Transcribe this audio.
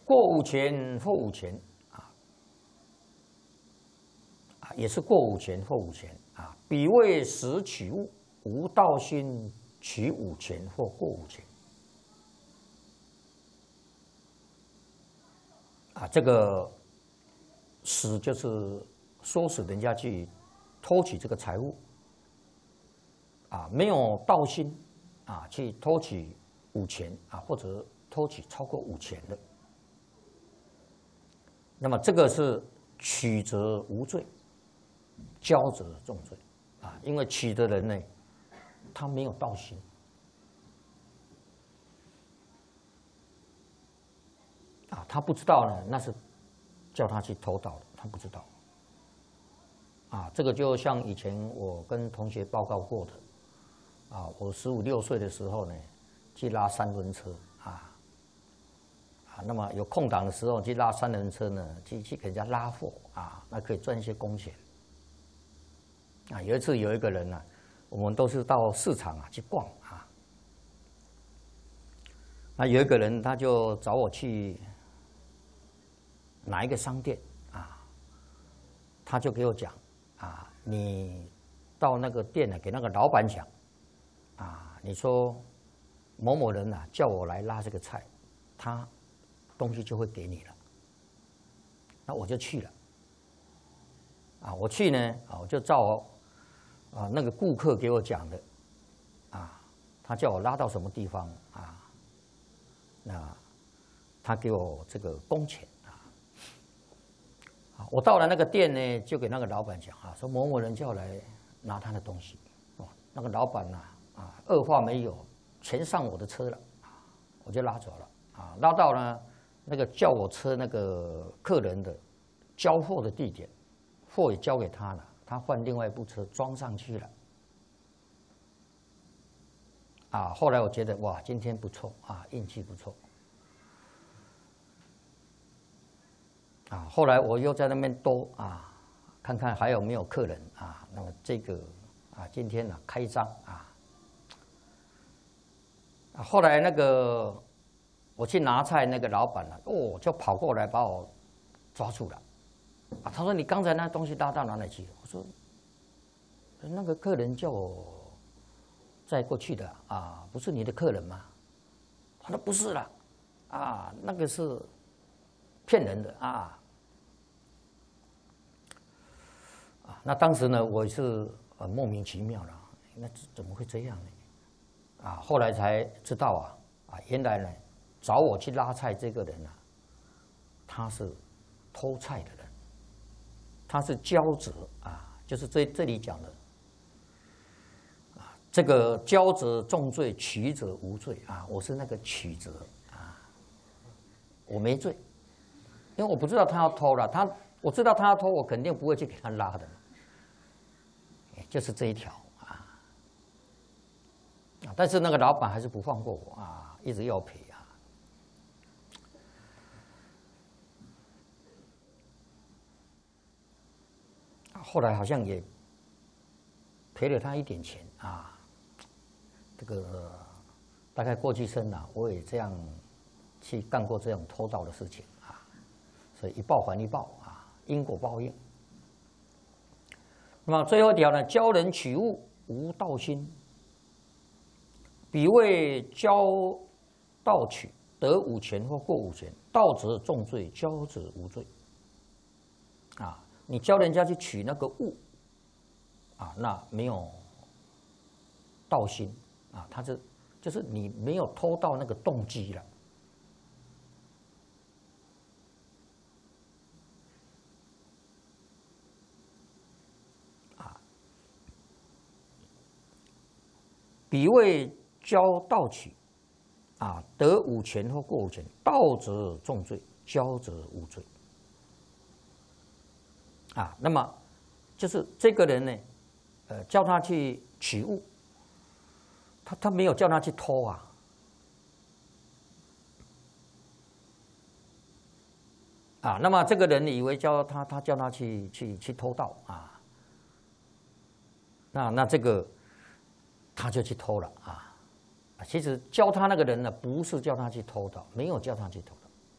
过午前或午前也是过午前或午前啊。彼为时取物，无道心取午前或过午前啊。这个使就是唆使人家去偷取这个财物啊，没有道心啊，去偷取午钱啊，或者偷取超过午钱的。那么这个是取则无罪，交则重罪啊。因为取的人呢，他没有道心啊，他不知道呢，那是叫他去偷盗的，他不知道啊。这个就像以前我跟同学报告过的啊，我15、16岁的时候呢，去拉3轮车啊。那么有空档的时候去拉3轮车呢，去给人家拉货啊，那可以赚一些工钱。啊，有一次有一个人呢，我们都是到市场啊去逛啊，那有一个人他就找我去哪一个商店啊，他就给我讲啊，你到那个店呢，给那个老板讲啊，你说某某人啊叫我来拉这个菜，他东西就会给你了。那我就去了。啊，我去呢，我就照那个顾客给我讲的，啊，他叫我拉到什么地方啊，那他给我这个工钱啊。我到了那个店呢，就给那个老板讲啊，说某某人叫我来拿他的东西。哦，那个老板呢，二话没有，全上我的车了，我就拉走了。啊，拉到呢那个叫我车那个客人的交货的地点，货也交给他了，他换另外一部车装上去了。啊，后来我觉得哇，今天不错啊，运气不错。啊，后来我又在那边看看还有没有客人啊。那么这个今天开张啊。后来那个我去拿菜，那个老板就跑过来把我抓住了。啊，他说你刚才那东西拉到哪里去？我说那个客人叫我载过去的啊，不是你的客人吗？他说不是啦，啊，那个是骗人的啊。那当时呢，我是莫名其妙了，那怎么会这样呢？啊，后来才知道原来呢，找我去拉菜这个人他是偷菜的人，他是交者就是这里讲的这个交者重罪，取者无罪啊。我是那个取者我没罪，因为我不知道他要偷了，我知道他要偷，我肯定不会去给他拉的，就是这一条但是那个老板还是不放过我一直要赔后来好像也赔了他一点钱这个大概过去生我也这样去干过这种偷盗的事情所以一报还一报因果报应。那么最后一条呢，教人取物无道心，彼为教盗取，得午钱或过午钱，盗则重罪，教则无罪。你教人家去取那个物那没有道心他就是你没有偷盗那个动机了。彼为教盗取得午钱或过午钱，盗则重罪，教则无罪那么就是这个人呢，叫他去取物，他没有叫他去偷那么这个人以为他叫他去偷盗那这个他就去偷了其实教他那个人呢，不是叫他去偷盗，没有叫他去偷，